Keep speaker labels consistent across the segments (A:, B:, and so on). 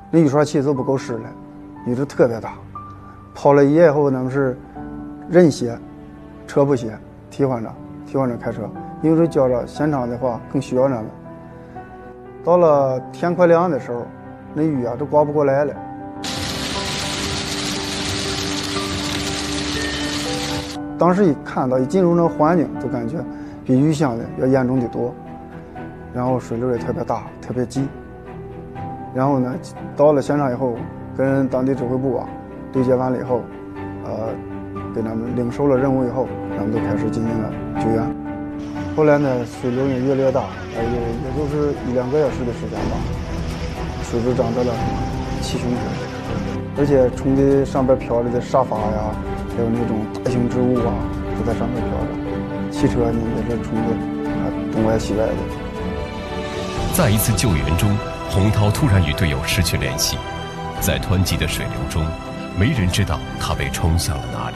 A: 那雨刷器都不够使了，雨都特别大。跑了一夜以后，咱们是人歇，车不歇，替换着开车，因为这觉着现场的话更需要咱们。到了天快亮的时候，那雨啊都刮不过来了。当时一看到一进入那个环境，就感觉比预想的要严重的多，然后水流也特别大，特别急。然后呢，到了现场以后，跟当地指挥部对接完了以后，给咱们领受了任务以后，咱们都开始进行了救援。后来呢，水流也越来越大，也就是1-2个小时的时间吧，水都涨到了7胸深，而且冲的上边飘着的沙发呀，还有那种大型植物都在上面飘着，汽车呢也是冲的东歪西歪的。
B: 在一次救援中，洪涛突然与队友失去联系，在湍急的水流中，没人知道他被冲向了哪里。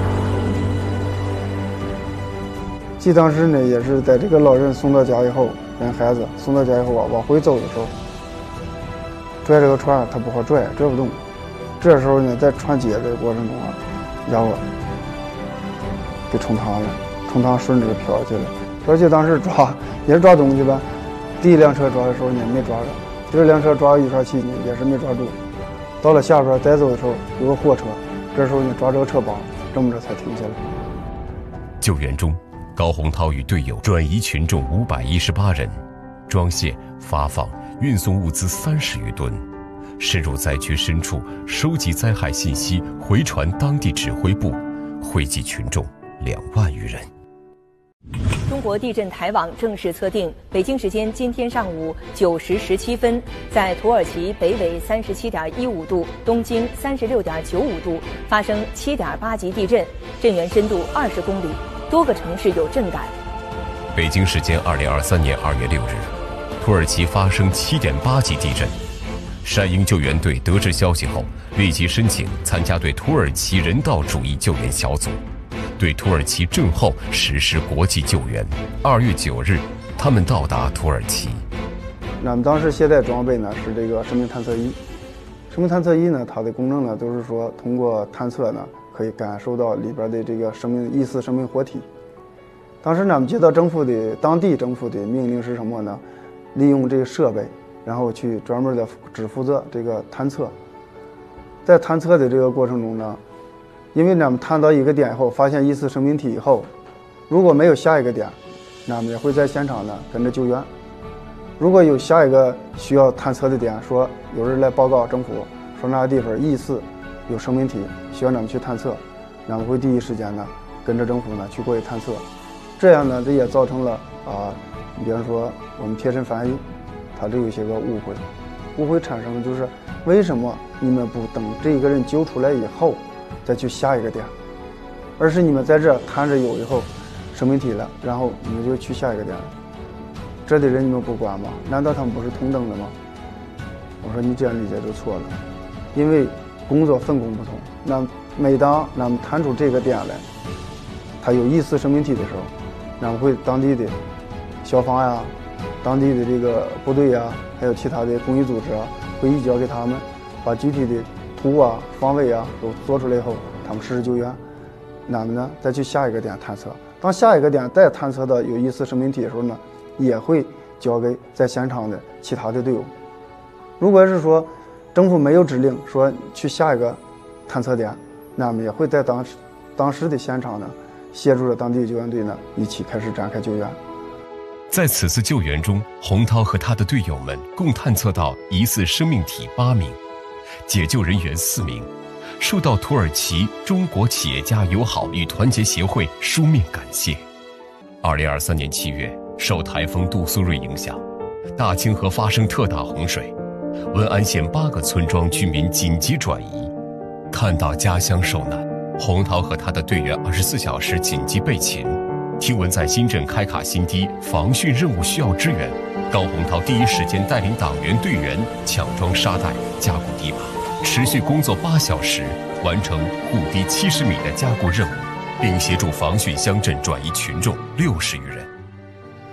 A: 记当时呢，也是在这个老人送到家以后，跟孩子送到家以后往回走的时候，拽这个船他不好拽不动。这时候呢，在穿接的过程中家伙给冲堂了，冲堂顺着飘下去了。而且当时也是抓东西吧，第一辆车抓的时候呢没抓着，第二辆车抓雨刷器呢也是没抓住。到了下边再走的时候有个货车，这时候呢抓这个车把，这么着才停下来。
B: 救援中，高洪涛与队友转移群众518人，装卸、发放、运送物资30余吨，深入灾区深处收集灾害信息，回传当地指挥部，惠及群众2万余人。
C: 中国地震台网正式测定，北京时间今天上午9时17分，在土耳其北纬37.15度、东经36.95度发生7.8级地震，震源深度20公里，多个城市有震感。
B: 北京时间2023年2月6日，土耳其发生7.8级地震。山鹰救援队得知消息后，立即申请参加对土耳其人道主义救援小组，对土耳其震后实施国际救援。2月9日，他们到达土耳其。
A: 咱们当时携带装备呢是这个生命探测仪。生命探测仪呢，它的功能呢都是说通过探测呢可以感受到里边的这个疑似生命活体。当时咱们接到当地政府的命令是什么呢？利用这个设备，然后去专门的只负责这个探测。在探测的这个过程中呢，因为咱们探到一个点以后，发现疑似生命体以后，如果没有下一个点，咱们也会在现场呢跟着救援。如果有下一个需要探测的点，说有人来报告政府说那个地方疑似有生命体，需要咱们去探测，咱们会第一时间呢跟着政府呢去过去探测。这样呢，这也造成了比方说我们贴身翻译，它这有些个误会产生的就是为什么你们不等这个人救出来以后再去下一个点，而是你们在这探着有以后生命体了，然后你们就去下一个点了。这的人你们不管吗？难道他们不是同等的吗？我说你这样理解就错了，因为工作分工不同。那每当咱们探出这个点来，它有疑似生命体的时候，咱们会当地的消防呀、当地的这个部队呀，还有其他的公益组织会移交给他们，把具体的图方位都做出来以后，他们实施救援。咱们呢再去下一个点探测，当下一个点再探测到有疑似生命体的时候呢，也会交给在现场的其他的队伍。如果是说政府没有指令说去下一个探测点，那么也会在当时的现场呢协助着当地救援队呢一起开始展开救援。
B: 在此次救援中，洪涛和他的队友们共探测到疑似生命体8名，解救人员4名，受到土耳其中国企业家友好与团结协会书面感谢。2023年7月，受台风杜苏芮影响，大清河发生特大洪水，文安县8个村庄居民紧急转移。看到家乡受难，洪涛和他的队员24小时紧急备勤。听闻在新镇开卡新堤防汛任务需要支援，高洪涛第一时间带领党员队员抢装沙袋、加固堤坝，持续工作8小时，完成护堤70米的加固任务，并协助防汛乡镇转移群众60余人。